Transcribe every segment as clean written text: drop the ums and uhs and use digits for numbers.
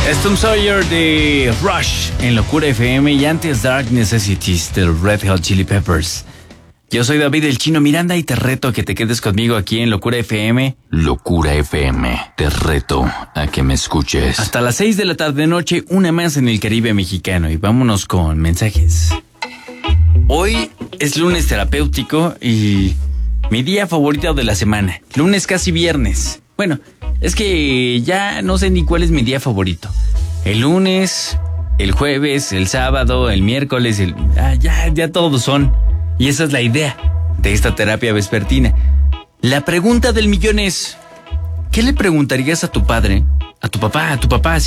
Tom Sawyer de Rush en Locura FM y antes Dark Necessities del Red Hot Chili Peppers. Yo soy David el Chino Miranda y te reto a que te quedes conmigo aquí en Locura FM. Locura FM, te reto a que me escuches. Hasta las 6 de la tarde-noche, una más en el Caribe mexicano y vámonos con mensajes. Hoy es lunes terapéutico y mi día favorito de la semana. Lunes casi viernes. Bueno, es que ya no sé ni cuál es mi día favorito. El lunes, el jueves, el sábado, el miércoles, ya todos son. Y esa es la idea de esta terapia vespertina. La pregunta del millón es: ¿qué le preguntarías a tu padre? A tu papá, a tu papá.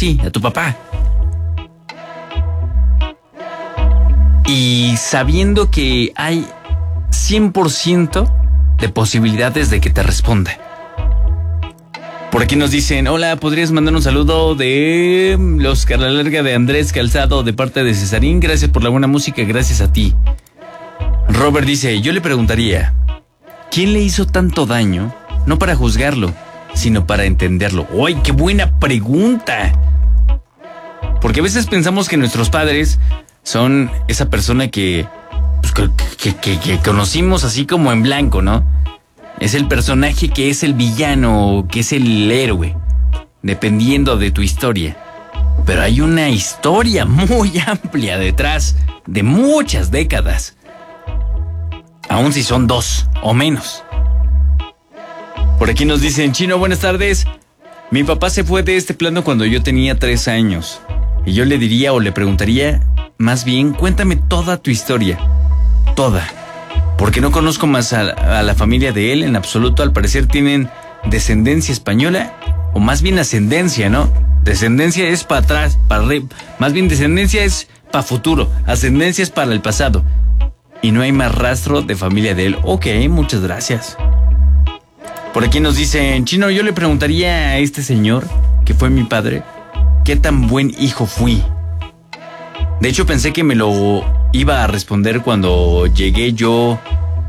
Y sabiendo que hay 100% de posibilidades de que te responda. Por aquí nos dicen: hola, ¿podrías mandar un saludo de los Carla Larga de Andrés Calzado de parte de Cesarín? Gracias por la buena música, gracias a ti. Robert dice: yo le preguntaría, ¿quién le hizo tanto daño? No para juzgarlo, sino para entenderlo. ¡Uy, qué buena pregunta! Porque a veces pensamos que nuestros padres son esa persona que conocimos así como en blanco, ¿no? Es el personaje que es el villano, que es el héroe, dependiendo de tu historia. Pero hay una historia muy amplia detrás de muchas décadas. Aun si son 2 o menos. Por aquí nos dicen: Chino, buenas tardes. Mi papá se fue de este plano cuando yo tenía 3 años. Y yo le diría o le preguntaría, más bien, cuéntame toda tu historia. Toda. Porque no conozco más a la familia de él en absoluto. Al parecer tienen descendencia española, o más bien ascendencia, ¿no? Descendencia es para atrás, para arriba. Más bien descendencia es para futuro. Ascendencia es para el pasado. Y no hay más rastro de familia de él. Ok, muchas gracias. Por aquí nos dicen: Chino, yo le preguntaría a este señor, que fue mi padre, ¿qué tan buen hijo fui? De hecho, pensé que me lo iba a responder cuando llegué yo.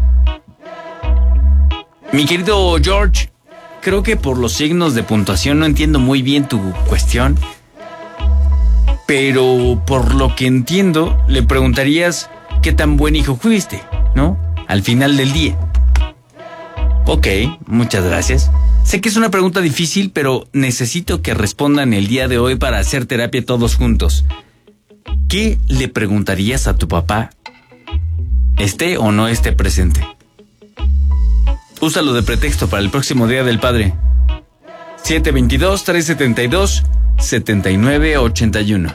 Mi querido George, creo que por los signos de puntuación no entiendo muy bien tu cuestión. Pero por lo que entiendo, le preguntarías ¿qué tan buen hijo fuiste? ¿No? Al final del día. Ok, muchas gracias. Sé que es una pregunta difícil, pero necesito que respondan el día de hoy para hacer terapia todos juntos. ¿Qué le preguntarías a tu papá, esté o no esté presente? Úsalo de pretexto para el próximo Día del Padre. 722-372-7981.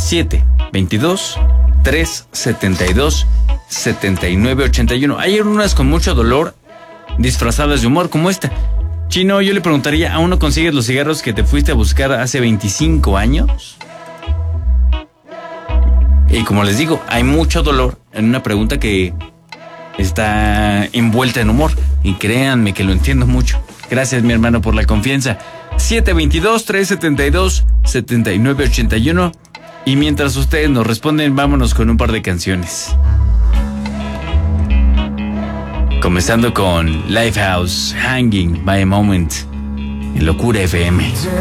722-372-7981. Hay unas con mucho dolor, disfrazadas de humor, como esta. Chino, yo le preguntaría: ¿aún no consigues los cigarros que te fuiste a buscar hace 25 años? Y como les digo, hay mucho dolor en una pregunta que está envuelta en humor. Y créanme que lo entiendo mucho. Gracias, mi hermano, por la confianza. 722-372-7981. Y mientras ustedes nos responden, vámonos con un par de canciones. Comenzando con Lifehouse, Hanging by a Moment, en Locura FM.